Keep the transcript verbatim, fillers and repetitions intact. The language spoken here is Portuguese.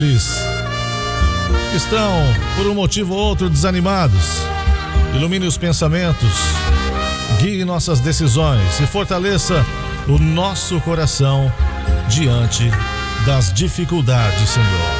estão, por um motivo ou outro, desanimados. Ilumine os pensamentos, guie nossas decisões e fortaleça o nosso coração diante das dificuldades, Senhor.